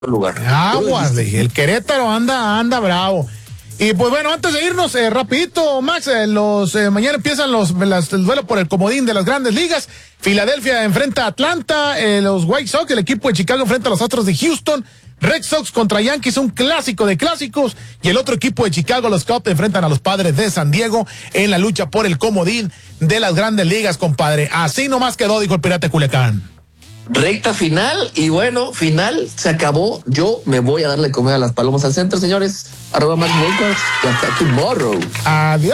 lugar. Aguas, el Querétaro anda bravo. Y pues bueno, antes de irnos, rapidito, Max, mañana empiezan el duelo por el comodín de las grandes ligas. Filadelfia enfrenta a Atlanta, los White Sox, el equipo de Chicago enfrenta a los Astros de Houston, Red Sox contra Yankees, un clásico de clásicos, y el otro equipo de Chicago, los Cubs, enfrentan a los Padres de San Diego en la lucha por el comodín de las grandes ligas, compadre. Así nomás quedó, dijo el Pirata de Culiacán. Recta final, y bueno, final, se acabó. Yo me voy a darle comida a las palomas al centro, señores. @Max Volkers, y hasta tomorrow. Adiós.